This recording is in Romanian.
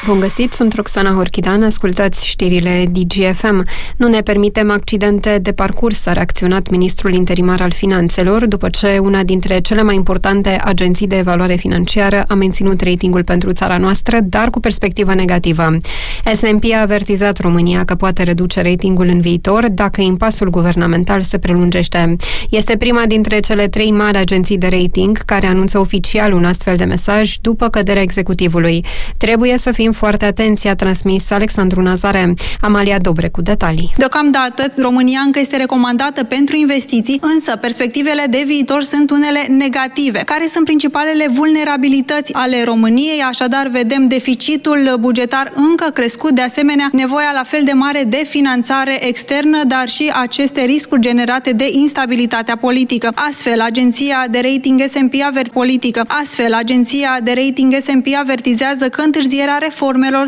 Bun găsit, sunt Roxana Horchidan, ascultați știrile DGFM. Nu ne permitem accidente de parcurs, a reacționat ministrul interimar al finanțelor, după ce una dintre cele mai importante agenții de evaluare financiară a menținut ratingul pentru țara noastră, dar cu perspectivă negativă. S&P a avertizat România că poate reduce ratingul în viitor dacă impasul guvernamental se prelungește. Este prima dintre cele 3 mari agenții de rating care anunță oficial un astfel de mesaj după căderea executivului. Trebuie să fim foarte atenți, a transmis Alexandru Nazare. Amalia Dobre cu detalii. Deocamdată, România încă este recomandată pentru investiții, însă perspectivele de viitor sunt unele negative. Care sunt principalele vulnerabilități ale României? Așadar, vedem deficitul bugetar încă crescut, de asemenea, nevoia la fel de mare de finanțare externă, dar și aceste riscuri generate de instabilitatea politică. Astfel, agenția de rating S&P avertizează că întârzierea reformelor